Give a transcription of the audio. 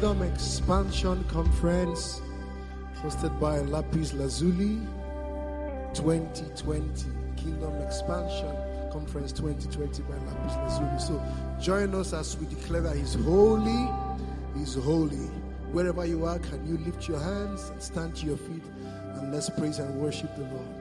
Kingdom Expansion Conference hosted by Lapis Lazuli 2020. Kingdom Expansion Conference 2020 by Lapis Lazuli. So join us as we declare that He's holy. He's holy. Wherever you are, can you lift your hands and stand to your feet and let's praise and worship the Lord.